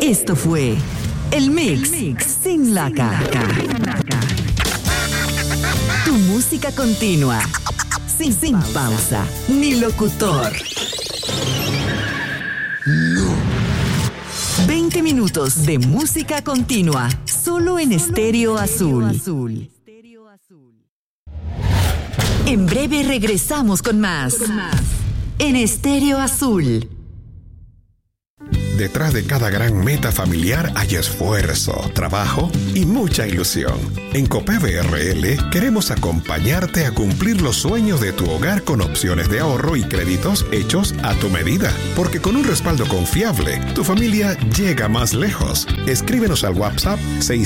Esto fue El Mix sin Laca. Tu música continua, sin pausa, ni locutor. 20 minutos de música continua, solo en Estéreo Azul. En breve regresamos con más. En Estéreo Azul. Detrás de cada gran meta familiar hay esfuerzo, trabajo y mucha ilusión. En Copeve RL queremos acompañarte a cumplir los sueños de tu hogar con opciones de ahorro y créditos hechos a tu medida. Porque con un respaldo confiable, tu familia llega más lejos. Escríbenos al WhatsApp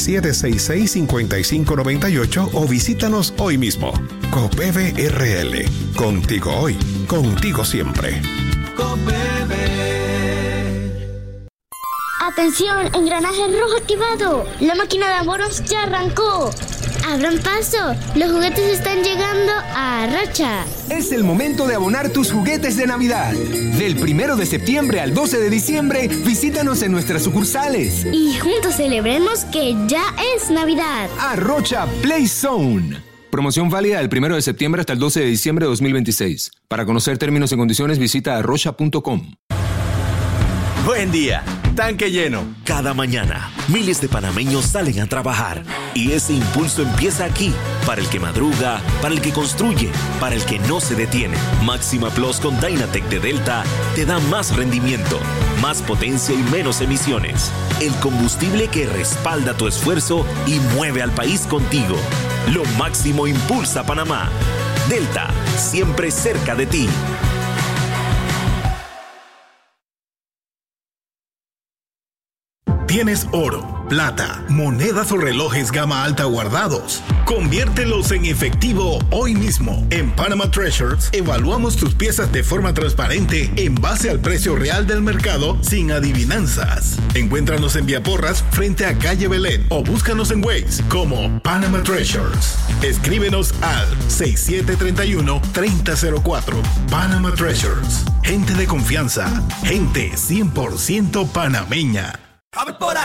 6766-5598 o visítanos hoy mismo. Copeve RL. Contigo hoy, contigo siempre. Copeve. ¡Atención! ¡Engranaje rojo activado! ¡La máquina de ahorros ya arrancó! ¡Abran paso! ¡Los juguetes están llegando a Arrocha! Es el momento de abonar tus juguetes de Navidad. Del 1 de septiembre al 12 de diciembre, visítanos en nuestras sucursales. Y juntos celebremos que ya es Navidad. Arrocha Play Zone. Promoción válida del 1 de septiembre hasta el 12 de diciembre de 2026. Para conocer términos y condiciones, visita arrocha.com. Buen día, tanque lleno. Cada mañana, miles de panameños salen a trabajar y ese impulso empieza aquí, para el que madruga, para el que construye, para el que no se detiene. Máxima Plus con Dynatec de Delta te da más rendimiento, más potencia y menos emisiones. El combustible que respalda tu esfuerzo y mueve al país contigo. Lo máximo impulsa Panamá. Delta, siempre cerca de ti. ¿Tienes oro, plata, monedas o relojes gama alta guardados? Conviértelos en efectivo hoy mismo. En Panama Treasures evaluamos tus piezas de forma transparente en base al precio real del mercado sin adivinanzas. Encuéntranos en Viaporras frente a Calle Belén o búscanos en Waze como Panama Treasures. Escríbenos al 6731-3004. Panama Treasures. Gente de confianza. Gente 100% panameña. A ver por